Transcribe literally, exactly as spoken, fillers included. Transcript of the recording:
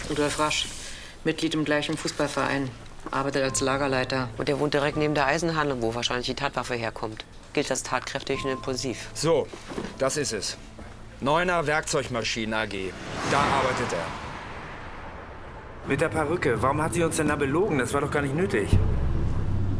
Rudolf Rasch, Mitglied im gleichen Fußballverein, arbeitet als Lagerleiter. Und der wohnt direkt neben der Eisenhandlung, wo wahrscheinlich die Tatwaffe herkommt. Gilt als tatkräftig und impulsiv. So, das ist es. Neuner Werkzeugmaschinen A G. Da arbeitet er. Mit der Perücke. Warum hat sie uns denn da belogen? Das war doch gar nicht nötig.